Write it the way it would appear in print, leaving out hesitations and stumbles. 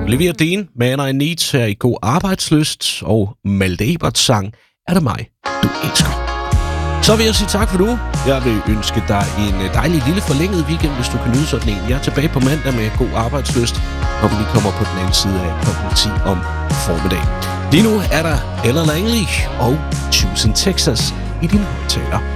Olivia Dean, Man I Need her i God Arbejdslyst, og Malte Eberts sang Er det mig, du elsker. Så vil jeg sige tak for nu. Jeg vil ønske dig en dejlig lille forlænget weekend, hvis du kan nyde sådan en. Jeg er tilbage på mandag med God Arbejdslyst, når vi lige kommer på den anden side af klokken 10 om formiddagen. Lige nu er der Ella Langley og Choose in Texas i din højtaler.